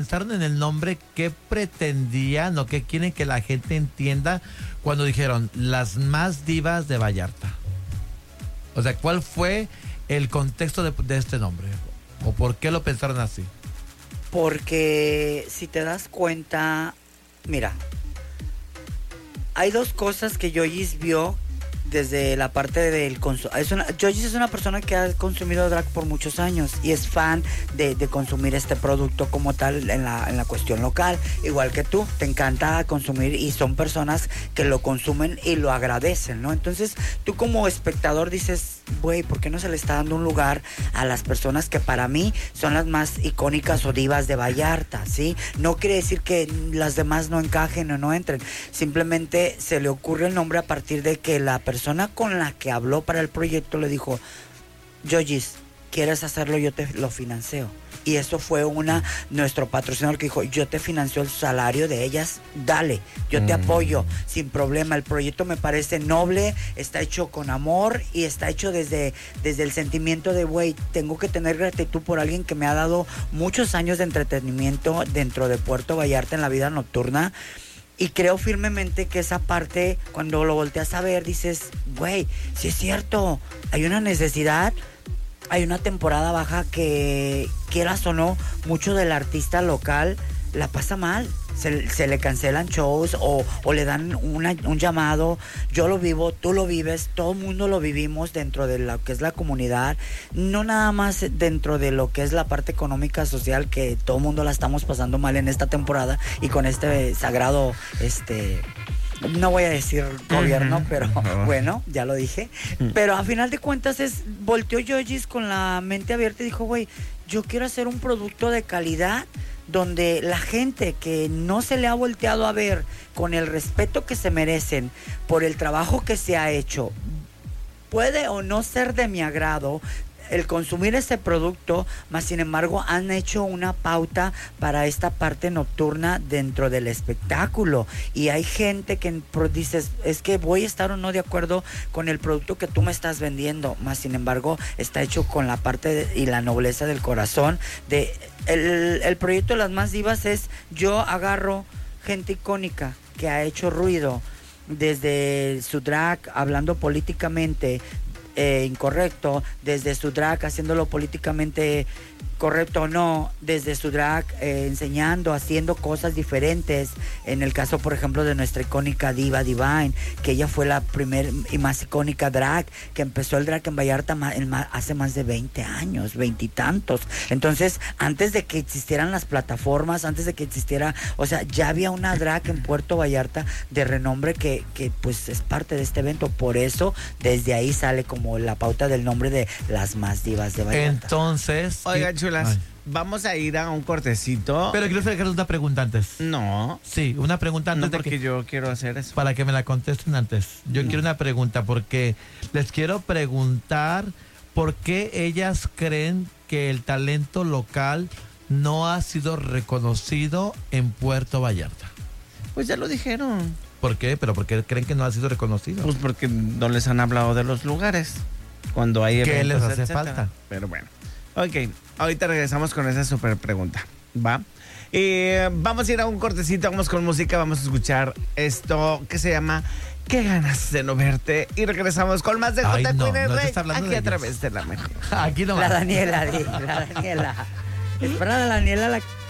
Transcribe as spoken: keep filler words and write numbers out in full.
pensaron en el nombre, ¿qué pretendían o qué quieren que la gente entienda cuando dijeron las más divas de Vallarta? O sea, ¿cuál fue el contexto de, de este nombre? ¿O por qué lo pensaron así? Porque si te das cuenta, mira, hay dos cosas que Yoyis vio desde la parte del consumo. Yoyis es una persona que ha consumido drag por muchos años y es fan de, de consumir este producto como tal en la, en la cuestión local. Igual que tú, te encanta consumir y son personas que lo consumen y lo agradecen, ¿no? Entonces, tú como espectador dices, güey, ¿por qué no se le está dando un lugar a las personas que para mí son las más icónicas o divas de Vallarta, ¿sí? No quiere decir que las demás no encajen o no entren. Simplemente se le ocurre el nombre a partir de que la persona con la que habló para el proyecto le dijo, Yoyis, ¿quieres hacerlo? Yo te lo financio. Y eso fue una, nuestro patrocinador que dijo, yo te financio el salario de ellas, dale, yo te mm. apoyo, sin problema. El proyecto me parece noble, está hecho con amor y está hecho desde, desde el sentimiento de, güey, tengo que tener gratitud por alguien que me ha dado muchos años de entretenimiento dentro de Puerto Vallarta en la vida nocturna. Y creo firmemente que esa parte, cuando lo volteas a ver, dices, güey, sí es cierto, hay una necesidad, hay una temporada baja que, quieras o no, mucho del artista local la pasa mal. Se, se le cancelan shows o, o le dan una, un llamado. Yo lo vivo, tú lo vives, todo el mundo lo vivimos dentro de lo que es la comunidad, no nada más dentro de lo que es la parte económica, social, que todo el mundo la estamos pasando mal en esta temporada y con este sagrado, este... no voy a decir gobierno, uh-huh. pero uh-huh. bueno, ya lo dije. Uh-huh. Pero a final de cuentas es, volteó Yoyis con la mente abierta y dijo, güey, yo quiero hacer un producto de calidad donde la gente que no se le ha volteado a ver con el respeto que se merecen por el trabajo que se ha hecho, puede o no ser de mi agrado el consumir ese producto, más sin embargo han hecho una pauta para esta parte nocturna dentro del espectáculo. Y hay gente que dices, es que voy a estar o no de acuerdo con el producto que tú me estás vendiendo, más sin embargo está hecho con la parte de, y la nobleza del corazón. De el, el proyecto de las más divas es, yo agarro gente icónica que ha hecho ruido desde su drag, hablando políticamente Eh, incorrecto, desde su drag haciéndolo políticamente correcto o no, desde su drag eh, enseñando, haciendo cosas diferentes. En el caso, por ejemplo, de nuestra icónica diva Divine, que ella fue la primera y más icónica drag, que empezó el drag en Vallarta ma- en ma- hace más de veinte años, veintitantos. Entonces, antes de que existieran las plataformas, antes de que existiera, o sea, ya había una drag en Puerto Vallarta de renombre que, que pues es parte de este evento. Por eso, desde ahí sale como la pauta del nombre de las más divas de Vallarta. Entonces, oigan, chulas, Ay. vamos a ir a un cortecito. Pero quiero hacer una pregunta antes. No. Sí, una pregunta antes. No, porque, porque yo quiero hacer eso. Para que me la contesten antes. Yo no. quiero una pregunta porque les quiero preguntar por qué ellas creen que el talento local no ha sido reconocido en Puerto Vallarta. Pues ya lo dijeron. ¿Por qué? ¿Pero por qué creen que no ha sido reconocido? Pues porque no les han hablado de los lugares. Cuando hay eventos, ¿qué les hace etcétera. falta? Pero bueno. Ok, ahorita regresamos con esa super pregunta, ¿va? Eh, vamos a ir a un cortecito, vamos con música, vamos a escuchar esto que se llama ¿Qué ganas de no verte? Y regresamos con más de Ay, J. no, Queen no Rey, aquí de a ellos. través de la mejor. Aquí no. La Daniela, la Daniela. Espera, la Daniela, la